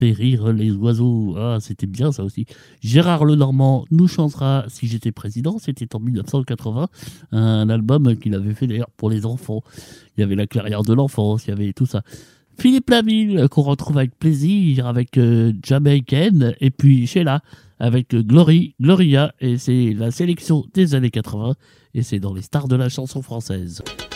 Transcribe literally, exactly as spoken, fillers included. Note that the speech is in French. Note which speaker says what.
Speaker 1: fait rire les oiseaux. Ah, c'était bien ça aussi. Gérard Lenormand nous chantera Si j'étais président. C'était en mille neuf cent quatre-vingts. Un album qu'il avait fait d'ailleurs pour les enfants. Il y avait la clairière de l'enfance, il y avait tout ça. Philippe Laville, qu'on retrouve avec plaisir avec euh, Jamaican. Et puis Sheila avec euh, Glory, Gloria. Et c'est la sélection des années quatre-vingts. Et c'est dans les stars de la chanson française.